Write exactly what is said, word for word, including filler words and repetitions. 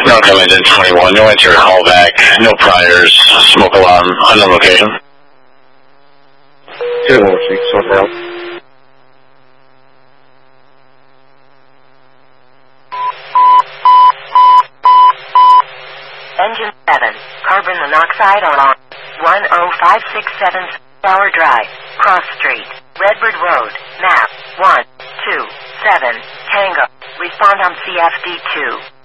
No comment in twenty-one. No answer call back. No priors. Smoke alarm. Unknown location. two one six, one out. Engine seven. Carbon monoxide alarm. one oh five six seven Flower Drive. Cross Street. Redbird Road. Map. one two seven. Tango. Respond on C F D two.